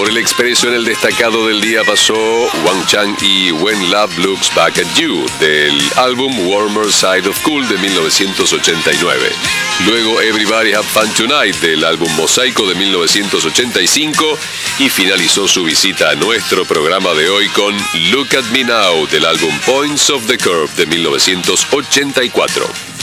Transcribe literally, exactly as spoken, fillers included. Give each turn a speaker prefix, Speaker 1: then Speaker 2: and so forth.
Speaker 1: Por el expreso en el destacado del día pasó Wang Chang y When Love Looks Back at You, del álbum Warmer Side of Cool de mil novecientos ochenta y nueve. Luego Everybody Have Fun Tonight, del álbum Mosaico de mil novecientos ochenta y cinco. Y finalizó su visita a nuestro programa de hoy con Look at Me Now, del álbum Points of the Curve de mil novecientos ochenta y cuatro.